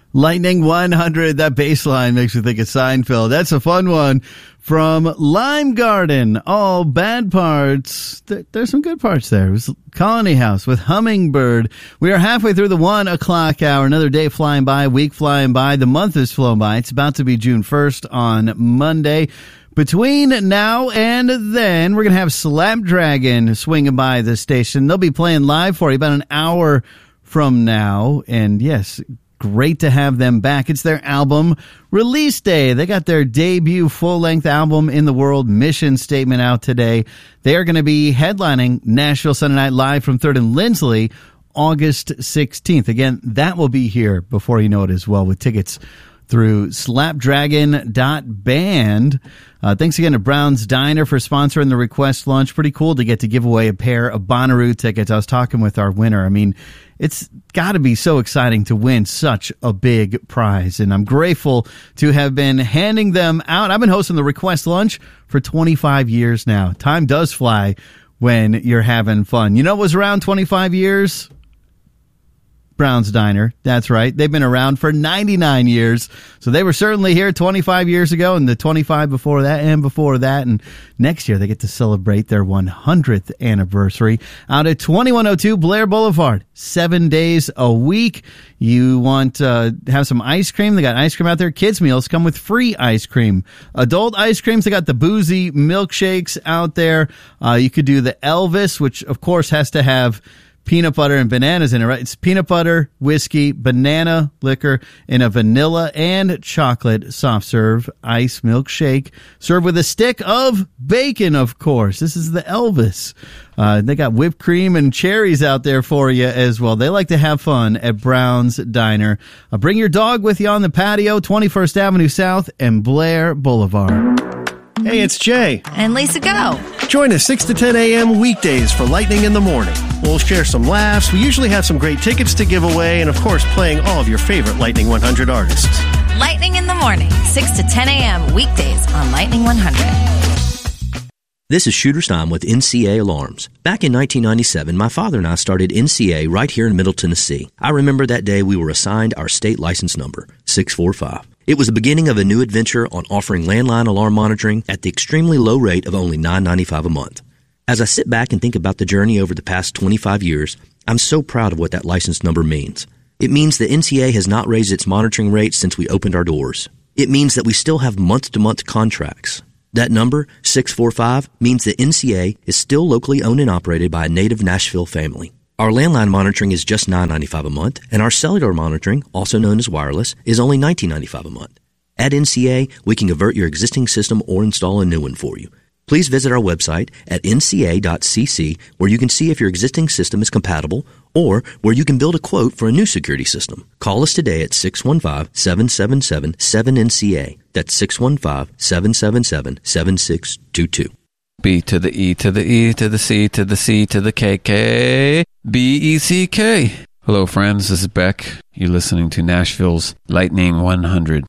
Lightning 100, that bass line makes me think of Seinfeld. That's a fun one from Lime Garden. All bad parts. There's some good parts there. It was Colony House with Hummingbird. We are halfway through the 1 o'clock hour. Another day flying by, week flying by. The month has flown by. It's about to be June 1st on Monday. Between now and then, we're going to have Slapdragon swinging by the station. They'll be playing live for you about an hour from now. And yes, great to have them back. It's their album release day. They got their debut full-length album in the world, Mission Statement, out today. They are going to be headlining Nashville Sunday Night Live from 3rd and Lindsley August 16th. Again, that will be here before you know it as well, with tickets through slapdragon.band. Thanks again to Brown's Diner for sponsoring the Request Lunch. Pretty cool to get to give away a pair of Bonnaroo tickets. I was talking with our winner. I mean, it's got to be so exciting to win such a big prize, and I'm grateful to have been handing them out. I've been hosting the Request Lunch for 25 years now. Time does fly when you're having fun. You know what was around 25 years? Brown's Diner. That's right. They've been around for 99 years. So they were certainly here 25 years ago, and the 25 before that and before that. And next year they get to celebrate their 100th anniversary out at 2102 Blair Boulevard, 7 days a week. You want to have some ice cream? They got ice cream out there. Kids meals come with free ice cream. Adult ice creams, they got the boozy milkshakes out there. You could do the Elvis, which of course has to have peanut butter and bananas in it, right? It's peanut butter, whiskey, banana liquor, and a vanilla and chocolate soft serve ice milkshake served with a stick of bacon, of course. This is the Elvis. They got whipped cream and cherries out there for you as well. They like to have fun at Brown's Diner. Bring your dog with you on the patio, 21st Avenue South and Blair Boulevard. Hey, it's Jay. And Lisa Go. Join us 6 to 10 a.m. weekdays for Lightning in the Morning. We'll share some laughs. We usually have some great tickets to give away, and of course, playing all of your favorite Lightning 100 artists. Lightning in the Morning, 6 to 10 a.m. weekdays on Lightning 100. This is Shooter Stein with NCA Alarms. Back in 1997, my father and I started NCA right here in Middle Tennessee. I remember that day we were assigned our state license number, 645. It was the beginning of a new adventure on offering landline alarm monitoring at the extremely low rate of only $9.95 a month. As I sit back and think about the journey over the past 25 years, I'm so proud of what that license number means. It means that NCA has not raised its monitoring rates since we opened our doors. It means that we still have month-to-month contracts. That number, 645, means that NCA is still locally owned and operated by a native Nashville family. Our landline monitoring is just $9.95 a month, and our cellular monitoring, also known as wireless, is only $19.95 a month. At NCA, we can convert your existing system or install a new one for you. Please visit our website at nca.cc, where you can see if your existing system is compatible or where you can build a quote for a new security system. Call us today at 615-777-7NCA. That's 615-777-7622. B to the E to the E to the C to the C to the KK. BECK. Hello, friends. This is Beck. You're listening to Nashville's Lightning 100.